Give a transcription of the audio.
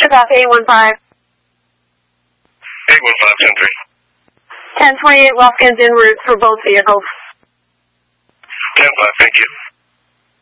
Chicago 815. 815, 10-3. 1028 Lufkin en route for both vehicles. 10-5, thank you.